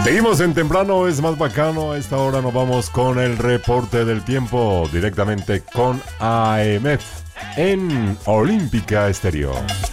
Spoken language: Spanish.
Seguimos en Temprano es más bacano. A esta hora nos vamos con el reporte del tiempo directamente con AMF en Olímpica Estéreo.